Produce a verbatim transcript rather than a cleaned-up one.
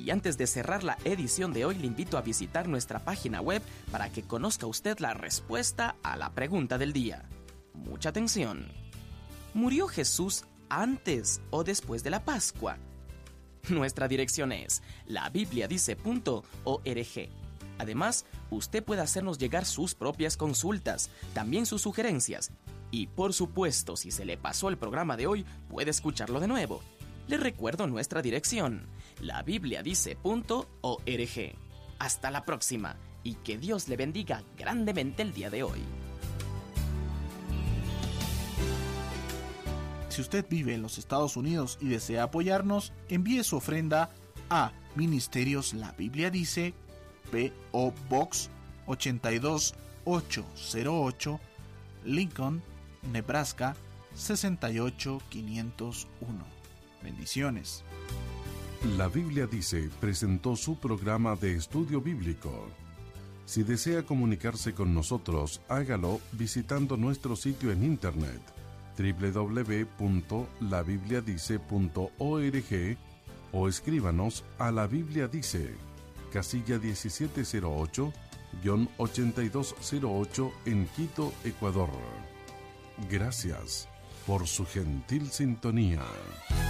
Y antes de cerrar la edición de hoy, le invito a visitar nuestra página web para que conozca usted la respuesta a la pregunta del día. Mucha atención. ¿Murió Jesús antes o después de la Pascua? Nuestra dirección es la biblia dice punto org. Además, usted puede hacernos llegar sus propias consultas, también sus sugerencias. Y por supuesto, si se le pasó el programa de hoy, puede escucharlo de nuevo. Le recuerdo nuestra dirección, la biblia dice punto org. Hasta la próxima, y que Dios le bendiga grandemente el día de hoy. Si usted vive en los Estados Unidos y desea apoyarnos, envíe su ofrenda a Ministerios La Biblia Dice, P O Box ochenta y dos mil ochocientos ocho, Lincoln, Nebraska sesenta y ocho mil quinientos uno. Bendiciones. La Biblia Dice presentó su programa de estudio bíblico. Si desea comunicarse con nosotros, hágalo visitando nuestro sitio en internet doble u doble u doble u punto la biblia dice punto org o escríbanos a La Biblia Dice, casilla diecisiete cero ocho, ochenta y dos cero ocho en Quito, Ecuador. Gracias por su gentil sintonía.